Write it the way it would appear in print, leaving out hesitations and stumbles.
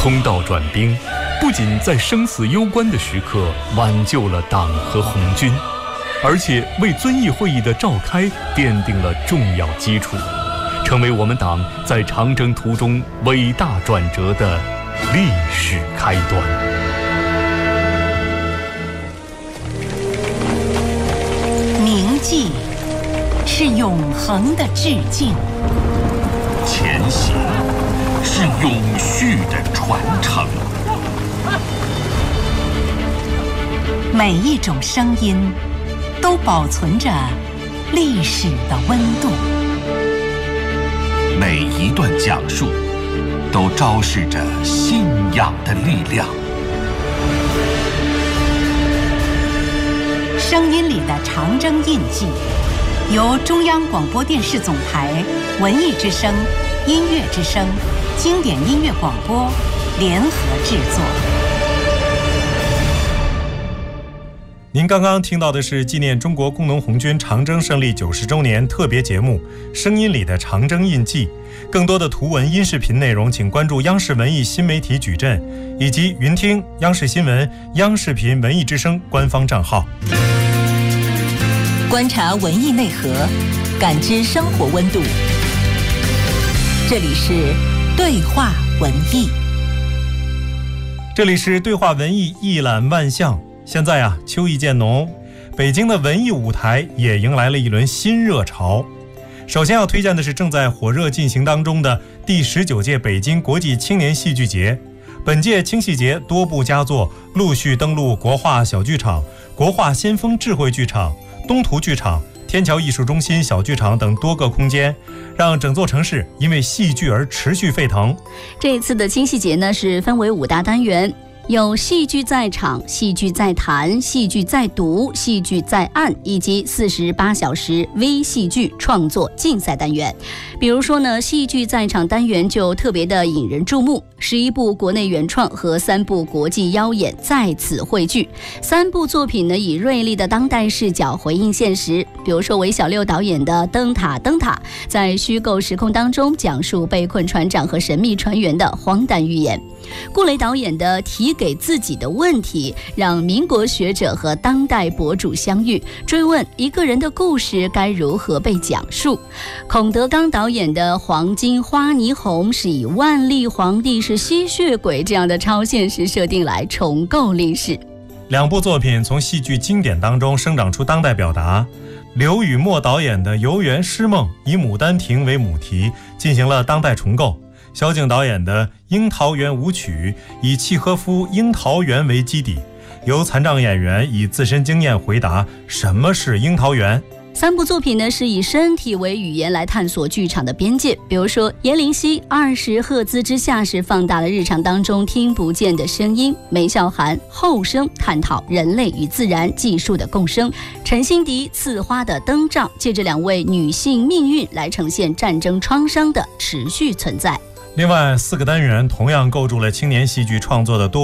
通道转兵，不仅在生死攸关的时刻挽救了党和红军，而且为遵义会议的召开奠定了重要基础，成为我们党在长征途中伟大转折的历史开端。 铭记是永恒的致敬， 前行是永续的传承。 每一种声音都保存着历史的温度， 每一段讲述都昭示着信仰的力量。 声音里的长征印记，由中央广播电视总台、文艺之声、音乐之声、经典音乐广播联合制作。 您刚刚听到的是纪念中国工农红军长征胜利90周年特别节目《声音里的长征印记》。更多的图文音视频内容，请关注央视文艺新媒体矩阵以及云听、央视新闻、央视频文艺之声官方账号。 观察文艺内核，感知生活温度。这里是对话文艺。 这里是对话文艺，一览万象。现在秋意渐浓，北京的文艺舞台也迎来了一轮新热潮。首先要推荐的是正在火热进行当中的第19届北京国际青年戏剧节。本届青戏节多部佳作陆续登陆国画小剧场、国画先锋智慧剧场、东图剧场、天桥艺术中心小剧场等多个空间，让整座城市因为戏剧而持续沸腾。 这一次的青戏节呢，是分为5大单元，有戏剧在场、戏剧在谈、戏剧在读、戏剧在案，以及48小时微戏剧创作竞赛单元。比如说呢，戏剧在场单元就特别的引人注目，11部国内原创和3部国际妖演在此汇聚。3部作品呢，以锐利的当代视角回应现实。比如说韦小六导演的《灯塔灯塔》，在虚构时空当中讲述被困船长和神秘船员的荒诞寓言。顾雷导演的《提给自己的问题》，让民国学者和当代博主相遇，追问一个人的故事该如何被讲述。孔德刚导演的《黄金花霓虹》，是以万历皇帝是吸血鬼这样的超现实设定来重构历史。 2部作品从戏剧经典当中生长出当代表达。刘雨墨导演的《游园诗梦》以《牡丹亭》为母题，进行了当代重构。萧景导演的《樱桃园舞曲》以契诃夫《樱桃园》为基底，由残障演员以自身经验回答什么是樱桃园。 3部作品呢，是以身体为语言来探索剧场的边界。比如说阎灵犀20赫兹之下是放大了日常当中听不见的声音，梅孝涵后声探讨人类与自然技术的共生，陈欣迪刺花的灯罩借着2位女性命运来呈现战争创伤的持续存在。 另外4个单元同样构筑了青年戏剧创作的多